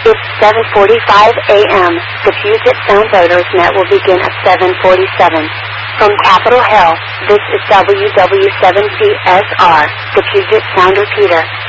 It's 7:45 a.m. The Puget Sound Voters Net will begin at 7:47. From Capitol Hill, this is WW7CSR, the Puget Sound repeater.